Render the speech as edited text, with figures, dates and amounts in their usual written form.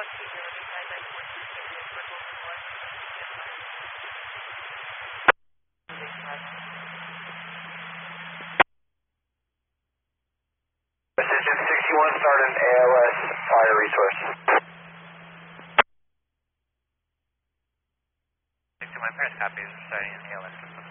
Precision 61, start an ALS fire resource. 61 Paris copies, starting an ALS system.